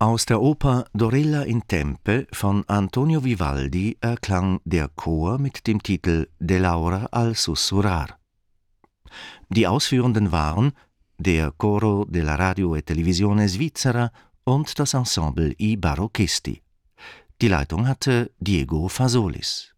Aus der Oper Dorilla in Tempe von Antonio Vivaldi erklang der Chor mit dem Titel De Laura al Sussurrar. Die Ausführenden waren der Coro della Radio e Televisione Svizzera und das Ensemble I Barocchisti. Die Leitung hatte Diego Fasolis.